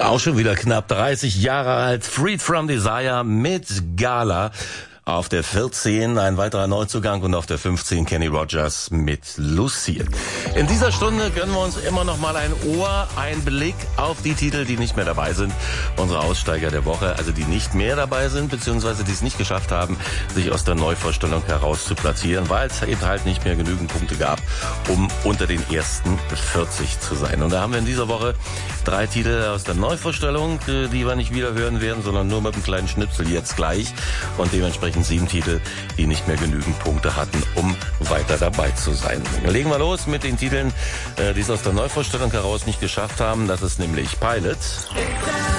Auch schon wieder knapp 30 Jahre alt. Freed from Desire mit Gala. Auf der 14 ein weiterer Neuzugang und auf der 15 Kenny Rogers mit Lucille. In dieser Stunde gönnen wir uns immer noch mal ein Ohr, ein Blick auf die Titel, die nicht mehr dabei sind. Unsere Aussteiger der Woche, also die nicht mehr dabei sind, beziehungsweise die es nicht geschafft haben, sich aus der Neuvorstellung heraus zu platzieren, weil es eben halt nicht mehr genügend Punkte gab, um unter den ersten 40 zu sein. Und da haben wir in dieser Woche 3 Titel aus der Neuvorstellung, die wir nicht wieder hören werden, sondern nur mit einem kleinen Schnipsel jetzt gleich. Und dementsprechend 7 Titel, die nicht mehr genügend Punkte hatten, um weiter dabei zu sein. Legen wir los mit den Titeln, die es aus der Neuvorstellung heraus nicht geschafft haben. Das ist nämlich Pilot.